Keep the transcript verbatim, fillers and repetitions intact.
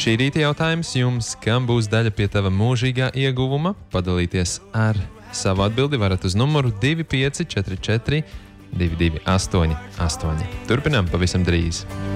Šī rīta jautājums jums, kam būs daļa pie tava mūžīgā ieguvuma? Padalīties ar savu atbildi varat uz numuru divi pieci četri četri divi divi astoņi astoņi. Turpinām pavisam drīz.